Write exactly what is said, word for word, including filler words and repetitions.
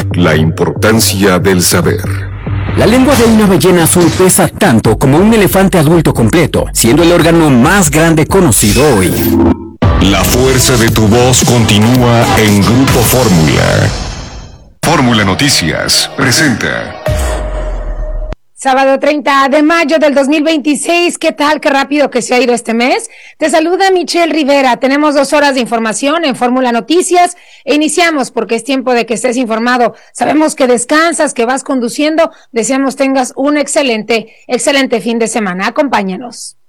La importancia del saber. La lengua de una ballena azul pesa tanto como un elefante adulto completo, siendo el órgano más grande conocido hoy. La fuerza de tu voz continúa en Grupo Fórmula. Fórmula Noticias presenta. Sábado treinta de mayo del dos mil veintiséis, ¿qué tal? Qué rápido que se ha ido este mes. Te saluda Michelle Rivera. Tenemos dos horas de información en Fórmula Noticias e iniciamos porque es tiempo de que estés informado. Sabemos que descansas, que vas conduciendo. Deseamos tengas un excelente, excelente fin de semana. Acompáñanos.